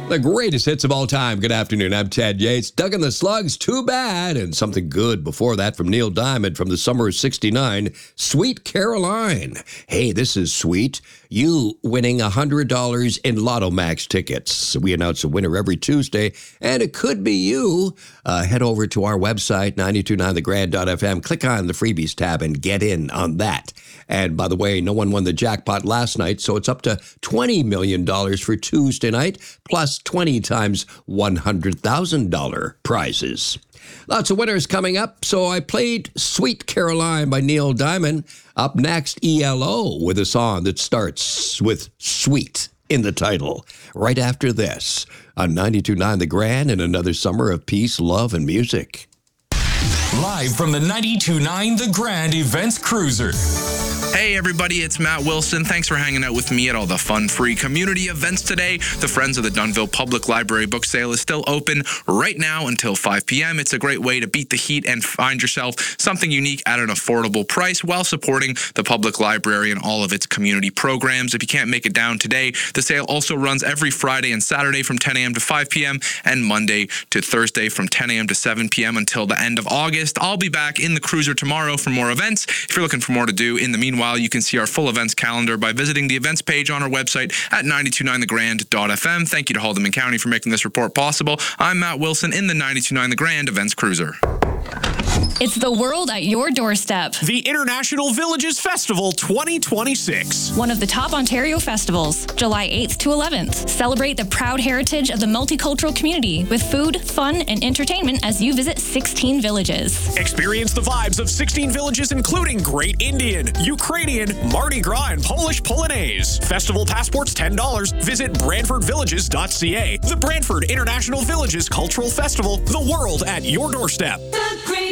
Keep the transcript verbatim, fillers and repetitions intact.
The greatest hits of all time. Good afternoon. I'm Ted Yates. Doug and the Slugs, Too Bad. And something good before that from Neil Diamond from the summer of sixty-nine, Sweet Caroline. Hey, this is sweet. You winning one hundred dollars in Lotto Max tickets. We announce a winner every Tuesday, and it could be you. Uh, head over to our website, nine two nine the grand dot f m. Click on the freebies tab and get in on that. And by the way, no one won the jackpot last night, so it's up to twenty million dollars for Tuesday night, plus twenty times one hundred thousand dollars prizes. Lots of winners coming up, so I played Sweet Caroline by Neil Diamond. Up next, E L O with a song that starts with sweet in the title. Right after this, on ninety-two point nine The Grand and another summer of peace, love, and music. Live from the ninety-two point nine The Grand Events Cruiser. Hey everybody, it's Matt Wilson. Thanks for hanging out with me at all the fun, free community events today. The Friends of the Dunnville Public Library book sale is still open right now until five p.m. It's a great way to beat the heat and find yourself something unique at an affordable price while supporting the public library and all of its community programs. If you can't make it down today, the sale also runs every Friday and Saturday from ten a.m. to five p.m. and Monday to Thursday from ten a.m. to seven p.m. until the end of August. I'll be back in the cruiser tomorrow for more events. If you're looking for more to do in the meanwhile, you can see our full events calendar by visiting the events page on our website at nine two nine the grand dot f m. Thank you to Haldeman County for making this report possible. I'm Matt Wilson in the ninety-two point nine The Grand Events Cruiser. It's the world at your doorstep. The International Villages Festival twenty twenty-six. One of the top Ontario festivals, July eighth to eleventh. Celebrate the proud heritage of the multicultural community with food, fun, and entertainment as you visit sixteen villages. Experience the vibes of sixteen villages, including Great Indian, Ukrainian, Mardi Gras, and Polish Polonaise. Festival passports ten dollars. Visit brantford villages dot c a. The Brantford International Villages Cultural Festival, the world at your doorstep.